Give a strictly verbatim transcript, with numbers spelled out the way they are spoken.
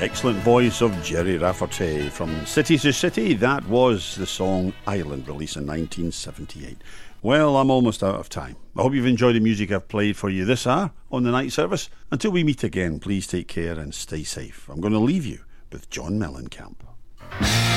excellent voice of Jerry Rafferty from City to City. That was the song Island, released in nineteen seventy-eight. Well, I'm almost out of time. I hope you've enjoyed the music I've played for you this hour on the night service. Until we meet again, please take care and stay safe. I'm going to leave you with John Mellencamp.